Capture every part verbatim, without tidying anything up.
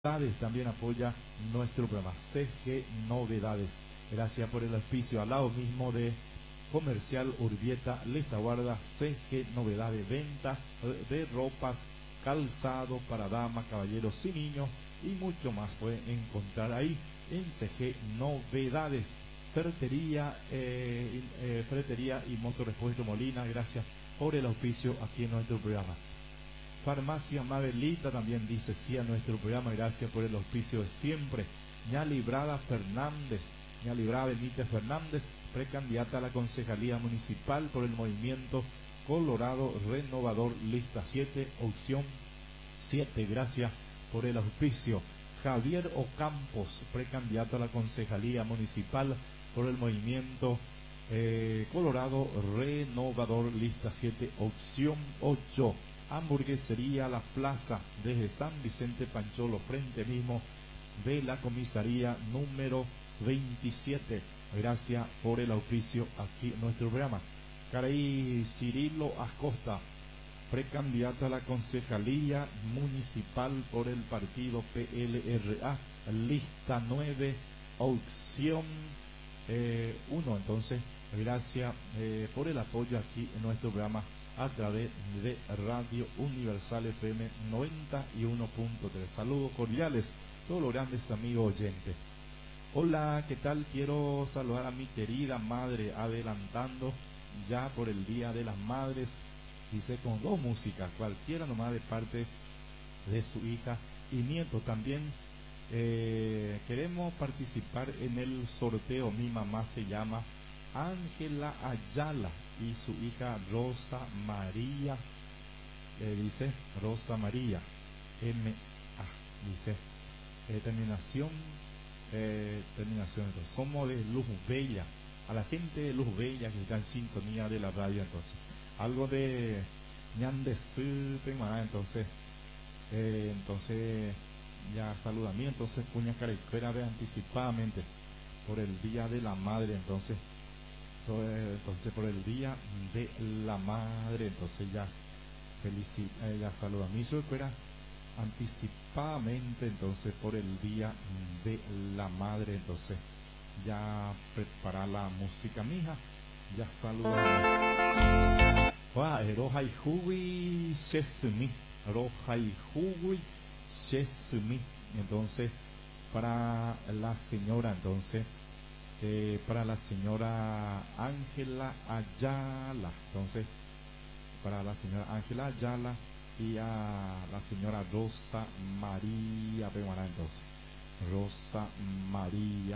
También apoya nuestro programa C G Novedades. Gracias por el auspicio. Al lado mismo de Comercial Urbieta les aguarda C G Novedades, venta de ropas, calzado para damas, caballeros y niños y mucho más pueden encontrar ahí en C G Novedades. Ferretería, eh, eh, Ferretería y Motorrepuesto Molina, gracias por el auspicio aquí en nuestro programa. Farmacia Mabelita también dice sí a nuestro programa, gracias por el auspicio de siempre. Ña Librada Fernández, Ña Librada Benítez Fernández, precandidata a la Concejalía Municipal por el Movimiento Colorado Renovador, lista siete, opción siete, gracias por el auspicio. Javier Ocampos, precandidato a la Concejalía Municipal por el Movimiento eh, Colorado Renovador, lista siete, opción ocho. Hamburguesería La Plaza, desde San Vicente Pancholo, frente mismo de la comisaría número veintisiete. Gracias por el auspicio aquí en nuestro programa. Caray Cirilo Acosta, precandidato a la Concejalía Municipal por el partido P L R A, lista nueve, opción eh, uno. Entonces, gracias eh, por el apoyo aquí en nuestro programa a través de Radio Universal F M noventa y uno punto tres. Saludos cordiales, todos los grandes amigos oyentes. Hola, ¿qué tal? Quiero saludar a mi querida madre, adelantando ya por el Día de las Madres, dice con dos músicas, cualquiera nomás de parte de su hija y nieto. También eh, queremos participar en el sorteo. Mi mamá se llama Ángela Ayala y su hija Rosa María, eh, dice Rosa María M A, dice eh, terminación eh, terminación entonces, somos de Luz Bella, a la gente de Luz Bella que está en sintonía de la radio. Entonces algo de Ñandesú, entonces eh, entonces ya saluda a mí, entonces puña carecuera de anticipadamente por el Día de la Madre. Entonces entonces por el Día de la Madre, entonces ya felicita, eh, ya saluda a mi suegra anticipadamente, entonces por el Día de la Madre. Entonces ya prepara la música, mija, ya saluda a Roja y Hubi Shesumi, Roja y Hubi Shesumi. Entonces para la señora, entonces Eh, para la señora Ángela Ayala, entonces para la señora Ángela Ayala y a la señora Rosa María Bemara, entonces Rosa María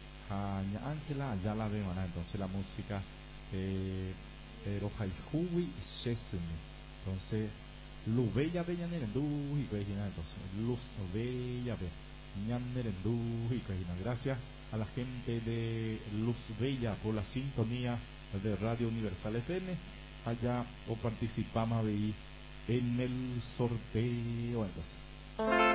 Ángela Ayala Bemara, entonces la música eh, eh, Roja y Hubi Shesumi. Entonces Luz Bella Bella Nerendú y Regina, entonces Luz Bella Bella Nerendú y Regina. Gracias a la gente de Luz Bella por la sintonía de Radio Universal F M. Allá o participamos ahí en el sorteo. Entonces